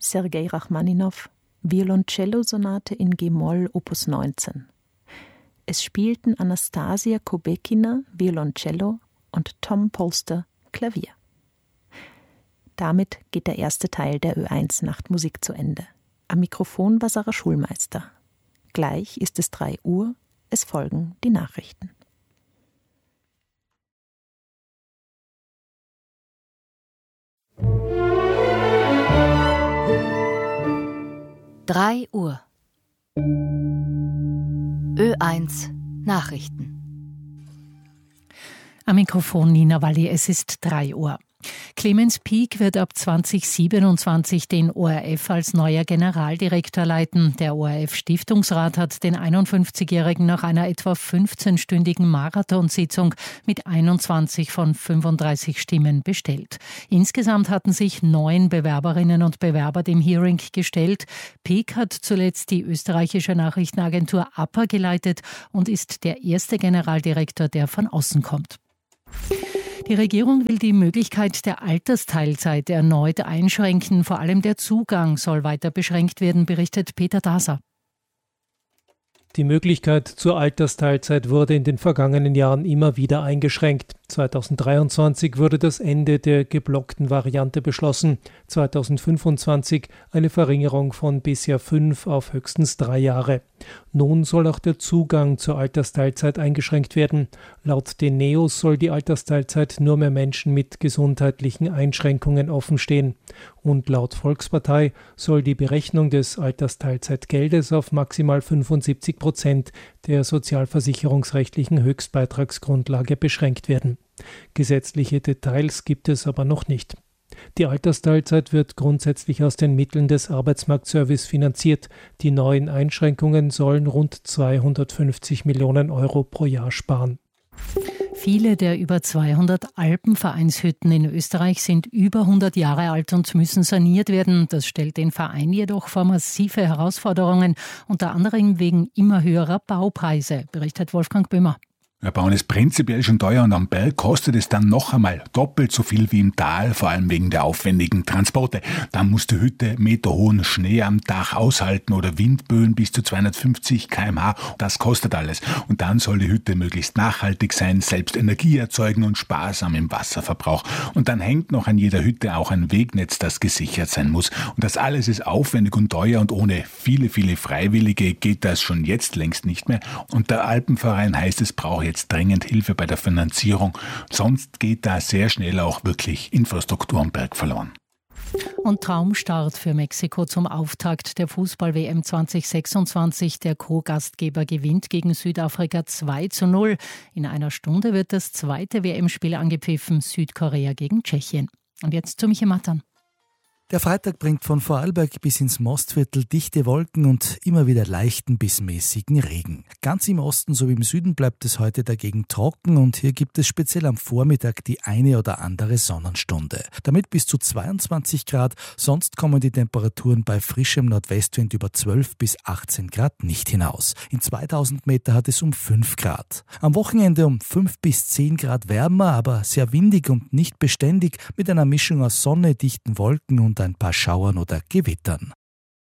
Sergei Rachmaninow, Violoncello-Sonate in G-Moll, Opus 19. Es spielten Anastasia Kobekina, Violoncello, und Tom Polster, Klavier. Damit geht der erste Teil der Ö1 Nachtmusik zu Ende. Am Mikrofon war Sarah Schulmeister. Gleich ist es 3 Uhr, es folgen die Nachrichten. Drei Uhr. Ö1 Nachrichten. Am Mikrofon Nina Walli, es ist 3 Uhr. Clemens Pieck wird ab 2027 den ORF als neuer Generaldirektor leiten. Der ORF-Stiftungsrat hat den 51-Jährigen nach einer etwa 15-stündigen Marathonsitzung mit 21 von 35 Stimmen bestellt. Insgesamt hatten sich 9 Bewerberinnen und Bewerber dem Hearing gestellt. Pieck hat zuletzt die österreichische Nachrichtenagentur APA geleitet und ist der erste Generaldirektor, der von außen kommt. Die Regierung will die Möglichkeit der Altersteilzeit erneut einschränken. Vor allem der Zugang soll weiter beschränkt werden, berichtet Peter Daser. Die Möglichkeit zur Altersteilzeit wurde in den vergangenen Jahren immer wieder eingeschränkt. 2023 wurde das Ende der geblockten Variante beschlossen. 2025 eine Verringerung von bisher 5 auf höchstens 3 Jahre. Nun soll auch der Zugang zur Altersteilzeit eingeschränkt werden. Laut den NEOS soll die Altersteilzeit nur mehr Menschen mit gesundheitlichen Einschränkungen offenstehen. Und laut Volkspartei soll die Berechnung des Altersteilzeitgeldes auf maximal 75% der sozialversicherungsrechtlichen Höchstbeitragsgrundlage beschränkt werden. Gesetzliche Details gibt es aber noch nicht. Die Altersteilzeit wird grundsätzlich aus den Mitteln des Arbeitsmarktservice finanziert. Die neuen Einschränkungen sollen rund 250 Millionen Euro pro Jahr sparen. Viele der über 200 Alpenvereinshütten in Österreich sind über 100 Jahre alt und müssen saniert werden. Das stellt den Verein jedoch vor massive Herausforderungen, unter anderem wegen immer höherer Baupreise, berichtet Wolfgang Böhmer. Ja, Bauen ist prinzipiell schon teuer und am Berg kostet es dann noch einmal doppelt so viel wie im Tal, vor allem wegen der aufwendigen Transporte. Dann muss die Hütte meterhohen Schnee am Dach aushalten oder Windböen bis zu 250 km/h. Das kostet alles. Und dann soll die Hütte möglichst nachhaltig sein, selbst Energie erzeugen und sparsam im Wasserverbrauch. Und dann hängt noch an jeder Hütte auch ein Wegnetz, das gesichert sein muss. Und das alles ist aufwendig und teuer und ohne viele, viele Freiwillige geht das schon jetzt längst nicht mehr. Und der Alpenverein heißt, es braucht jetzt dringend Hilfe bei der Finanzierung. Sonst geht da sehr schnell auch wirklich Infrastruktur am Berg verloren. Und Traumstart für Mexiko zum Auftakt der Fußball-WM 2026. Der Co-Gastgeber gewinnt gegen Südafrika 2:0. In einer Stunde wird das zweite WM-Spiel angepfiffen, Südkorea gegen Tschechien. Und jetzt zu Michi Mattern. Der Freitag bringt von Vorarlberg bis ins Mostviertel dichte Wolken und immer wieder leichten bis mäßigen Regen. Ganz im Osten sowie im Süden bleibt es heute dagegen trocken und hier gibt es speziell am Vormittag die eine oder andere Sonnenstunde. Damit bis zu 22 Grad, sonst kommen die Temperaturen bei frischem Nordwestwind über 12 bis 18 Grad nicht hinaus. In 2000 Meter hat es um 5 Grad. Am Wochenende um 5 bis 10 Grad wärmer, aber sehr windig und nicht beständig mit einer Mischung aus Sonne, dichten Wolken und ein paar Schauern oder Gewittern.